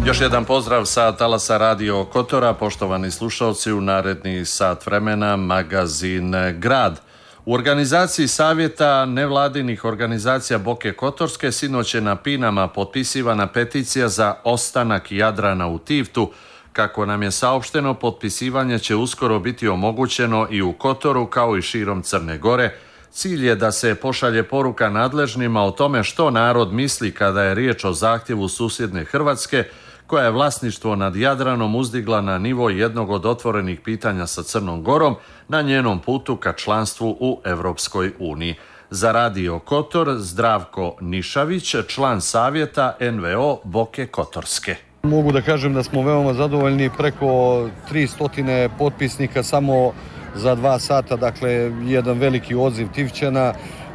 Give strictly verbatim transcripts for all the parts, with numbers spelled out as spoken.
Još jedan pozdrav sa talasa Radio Kotora, poštovani slušalci, u naredni sat vremena magazin Grad. U organizaciji Savjeta nevladinih organizacija Boke Kotorske sinoć je na Pinama potpisivana peticija za ostanak Jadrana u Tivtu. Kako nam je saopšteno, potpisivanje će uskoro biti omogućeno i u Kotoru kao i širom Crne Gore. Cilj je da se pošalje poruka nadležnima o tome što narod misli kada je riječ o zahtjevu susjedne Hrvatske, koja je vlasništvo nad Jadranom uzdigla na nivo jednog od otvorenih pitanja sa Crnom Gorom na njenom putu ka članstvu u Europskoj uniji. Za Radio Kotor, Zdravko Nišavić, član Savjeta N V O Boke Kotorske. Mogu da kažem da smo veoma zadovoljni, preko tristo potpisnika samo za dva sata, dakle jedan veliki odziv Tivčana.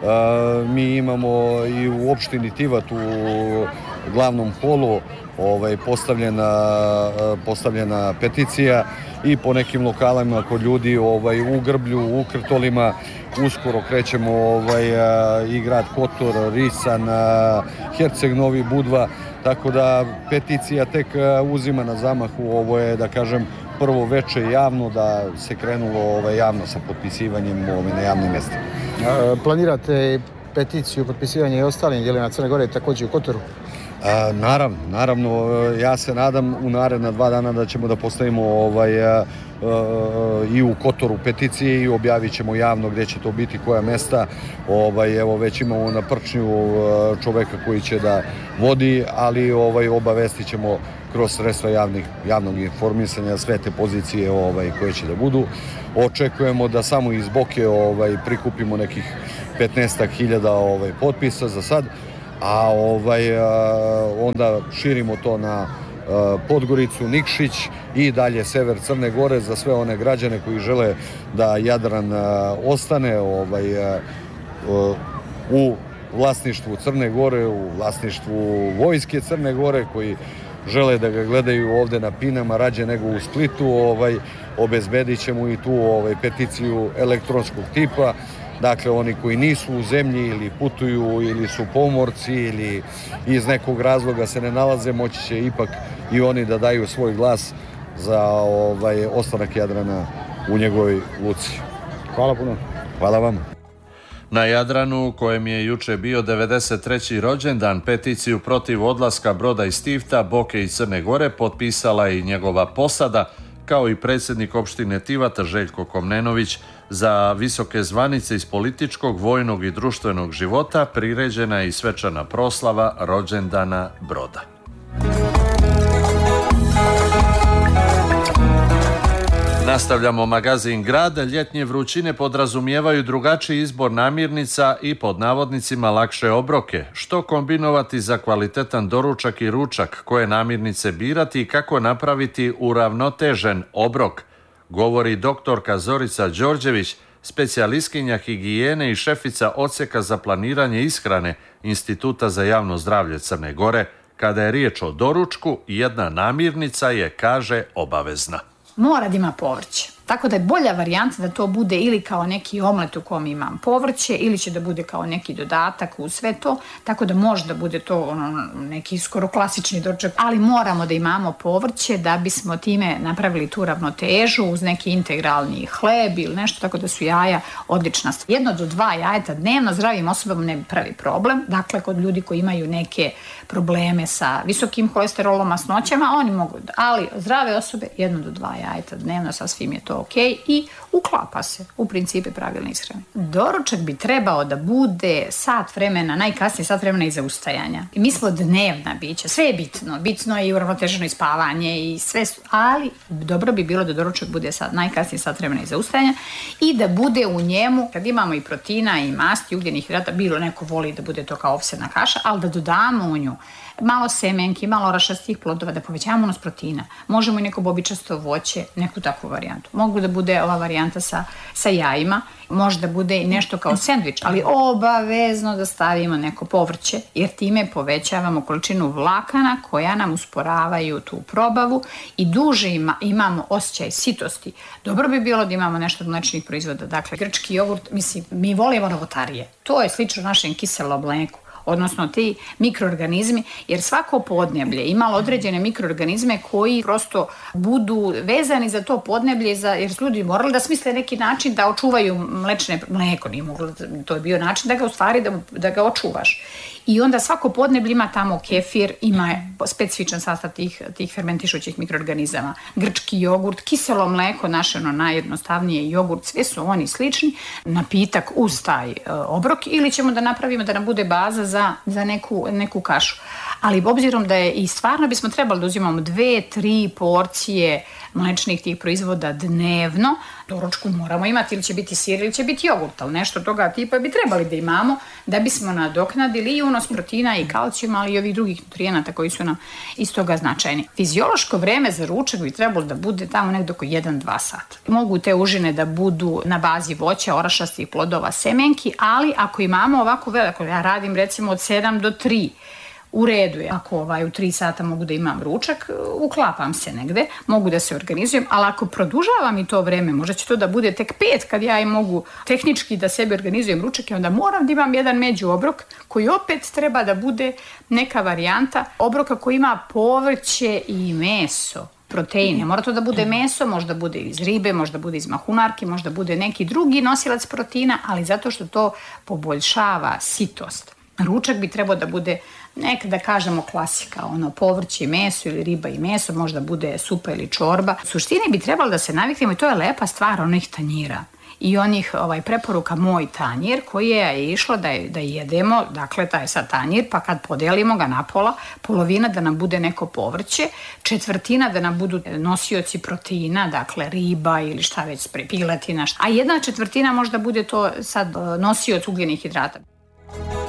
Mi imamo i u opštini Tivat u glavnom holu ovaj, postavljena, postavljena peticija i po nekim lokalima kod ljudi ovaj, u Grblju, u Krtolima. Uskoro krećemo ovaj, i grad Kotor, Risan, Herceg Novi, Budva, tako da peticija tek uzima na zamahu. Ovo je, da kažem, prvo veče javno, da se krenulo ovaj, javno sa potpisivanjem ovaj, na javnim mjestima. Planirate peticiju, potpisivanje i ostalim dijelovima Crne Gore, također u Kotoru? A, naravno, naravno, ja se nadam u naredna dva dana da ćemo da postavimo ovaj, a, a, i u Kotoru peticije i objavit ćemo javno gdje će to biti, koja mjesta. Ovaj, evo već imamo na Prčnju čoveka koji će da vodi, ali ovaj, obavestit ćemo kroz sredstva javnih, javnog informisanja sve te pozicije ovaj, koje će da budu. Očekujemo da samo iz Boke ovaj, prikupimo nekih petnaest hiljada ovaj, potpisa za sad, a ovaj, onda širimo to na Podgoricu, Nikšić i dalje sever Crne Gore za sve one građane koji žele da Jadran ostane ovaj, u vlasništvu Crne Gore, u vlasništvu vojske Crne Gore, koji žele da ga gledaju ovdje na Pinama rađe nego u Splitu. Ovaj, obezbedit ćemo i tu ovaj, peticiju elektronskog tipa. Dakle, oni koji nisu u zemlji ili putuju ili su pomorci ili iz nekog razloga se ne nalaze, moći će ipak i oni da daju svoj glas za ovaj, ostanak Jadrana u njegovoj luci. Hvala puno. Hvala vam. Na Jadranu, kojem je juče bio devedeset treći rođendan, peticiju protiv odlaska broda iz Tivta, Boke i Crne Gore potpisala i njegova posada, kao i predsjednik opštine Tivata Željko Komnenović. Za visoke zvanice iz političkog, vojnog i društvenog života priređena je i svečana proslava rođendana broda. Nastavljamo magazin Grad. Ljetnje vrućine podrazumijevaju drugačiji izbor namirnica i pod navodnicima lakše obroke. Što kombinovati za kvalitetan doručak i ručak, koje namirnice birati i kako napraviti uravnotežen obrok, govori doktorka Zorica Đorđević, specijalistkinja higijene i šefica odsjeka za planiranje ishrane Instituta za javno zdravlje Crne Gore. Kada je riječ o doručku, jedna namirnica je, kaže, obavezna. Mora da ima povrće. Tako da je bolja varijanta da to bude ili kao neki omlet u kom imam povrće, ili će da bude kao neki dodatak u sve to, tako da može da bude to ono, neki skoro klasični doručak, ali moramo da imamo povrće da bismo time napravili tu ravnotežu uz neki integralni hleb ili nešto, tako da su jaja odlična stvar. Jedno do dva jajeta dnevno zdravim osobama ne pravi problem. Dakle, kod ljudi koji imaju neke probleme sa visokim holesterolom, masnoćama, oni mogu, ali zdrave osobe jedno do dva jajeta dnevno, sasvim je to ok i uklapa se u principe pravilne ishrane. Doručak bi trebao da bude sat vremena, najkasnije sat vremena iza ustajanja. I mi smo dnevna bića, sve je bitno, bitno je i uravnoteženo spavanje i sve, ali dobro bi bilo da doručak bude sat, najkasnije sat vremena iza ustajanja i da bude u njemu, kad imamo i proteina i masti, ugljenih hidrata, bilo neko voli da bude to kao ofsena kaša, ali da dodamo u nju malo semenki, malo orašastih plodova, da povećamo unos proteina. Možemo i neko bobičasto voće, neku takvu varijantu. Mogu da bude ova varijanta sa, sa jajima, može da bude i nešto kao sendvič, ali obavezno da stavimo neko povrće, jer time povećavamo količinu vlakana koja nam usporavaju tu probavu i duže ima, imamo osjećaj sitosti. Dobro bi bilo da imamo nešto od mlečnih proizvoda, dakle grčki jogurt, mislim, mi volimo novotarije. To je slično našem kiselom mleku. odnosno ti mikroorganizmi, jer svako podneblje imalo određene mikroorganizme koji prosto budu vezani za to podneblje, za, jer su ljudi morali da smisle neki način da očuvaju mlečne, mleko nije moglo, to je bio način da ga u stvari, da, da ga očuvaš. I onda svako podneblje ima tamo kefir, ima specifičan sastav tih, tih fermentišućih mikroorganizama. Grčki jogurt, kiselo mleko, naše ono najjednostavnije jogurt, sve su oni slični, napitak uz taj e, obrok ili ćemo da napravimo da nam bude baza za, za neku, neku kašu. Ali obzirom da je i stvarno bismo trebali da uzimamo dve, tri porcije mlečnih tih proizvoda dnevno, doručku moramo imati ili će biti sir ili će biti jogurt, ali nešto toga tipa bi trebali da imamo da bismo nadoknadili i unos proteina i kalcijuma, ali i ovih drugih nutrijenata koji su nam iz toga značajni. Fiziološko vreme za ručak bi trebalo da bude tamo nekdo oko jedan do dva sata. Mogu te užine da budu na bazi voća, orašastih plodova, semenki, ali ako imamo ovako veliko, ja radim recimo od sedam do tri, u redu je, ako ovaj, u tri sata mogu da imam ručak, uklapam se negde, mogu da se organizujem, ali ako produžavam i to vreme, možda će to da bude tek pet kad ja i mogu tehnički da sebi organizujem ručak i onda moram da imam jedan među obrok koji opet treba da bude neka varijanta obroka koji ima povrće i meso. Proteine. Mora to da bude meso, možda bude iz ribe, možda bude iz mahunarke, možda bude neki drugi nosilac proteina, ali zato što to poboljšava sitost. Ručak bi trebao da bude neka, da kažemo, klasika, ono povrće i meso ili riba i meso, možda bude supa ili čorba. U suštini bi trebalo da se naviknemo i to je lepa stvar onih tanjira i onih ovaj, preporuka moj tanjir koji je išlo da, je, da jedemo, dakle taj sad tanjir, pa kad podelimo ga na pola, polovina da nam bude neko povrće, četvrtina da nam budu nosioci proteina, dakle riba ili šta već, piletina, a jedna četvrtina možda bude to sad nosioc ugljenih hidrata.